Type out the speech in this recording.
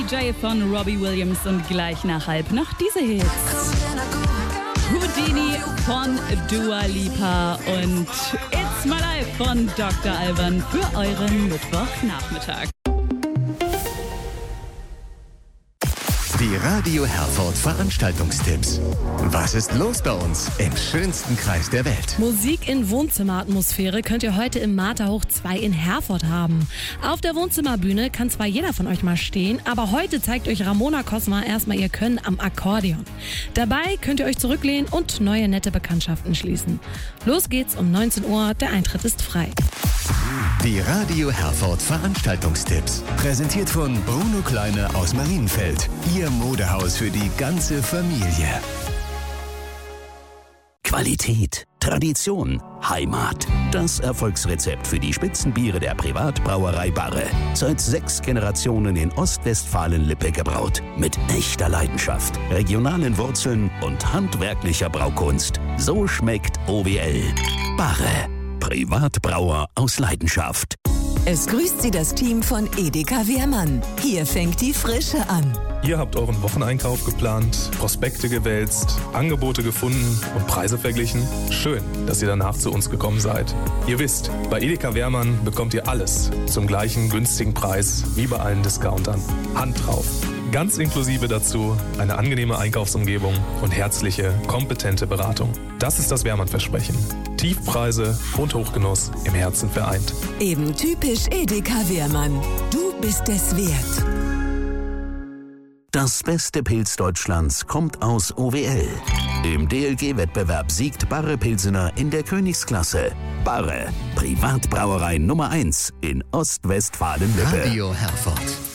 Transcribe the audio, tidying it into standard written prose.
J von Robbie Williams und gleich nach halb noch diese Hits. Houdini von Dua Lipa und It's My Life von Dr. Alban für euren Mittwochnachmittag. Die Radio Herford Veranstaltungstipps. Was ist los bei uns im schönsten Kreis der Welt? Musik in Wohnzimmeratmosphäre könnt ihr heute im Martha Hoch 2 in Herford haben. Auf der Wohnzimmerbühne kann zwar jeder von euch mal stehen, aber heute zeigt euch Ramona Cosma erstmal ihr Können am Akkordeon. Dabei könnt ihr euch zurücklehnen und neue nette Bekanntschaften schließen. Los geht's um 19 Uhr, der Eintritt ist frei. Die Radio Herford Veranstaltungstipps. Präsentiert von Bruno Kleine aus Marienfeld. Ihr Modehaus für die ganze Familie. Qualität, Tradition, Heimat. Das Erfolgsrezept für die Spitzenbiere der Privatbrauerei Barre. Seit 6 Generationen in Ostwestfalen-Lippe gebraut. Mit echter Leidenschaft, regionalen Wurzeln und handwerklicher Braukunst. So schmeckt OWL. Barre. Privatbrauer aus Leidenschaft. Es grüßt Sie das Team von Edeka Wehrmann. Hier fängt die Frische an. Ihr habt euren Wocheneinkauf geplant, Prospekte gewälzt, Angebote gefunden und Preise verglichen. Schön, dass ihr danach zu uns gekommen seid. Ihr wisst, bei Edeka Wehrmann bekommt ihr alles zum gleichen günstigen Preis wie bei allen Discountern. Hand drauf. Ganz inklusive dazu eine angenehme Einkaufsumgebung und herzliche, kompetente Beratung. Das ist das Wehrmann-Versprechen. Tiefpreise und Hochgenuss im Herzen vereint. Eben typisch Edeka Wehrmann. Du bist es wert. Das beste Pilz Deutschlands kommt aus OWL. Im DLG-Wettbewerb siegt Barre Pilsener in der Königsklasse. Barre, Privatbrauerei Nummer 1 in Ostwestfalen-Lippe. Radio Herford.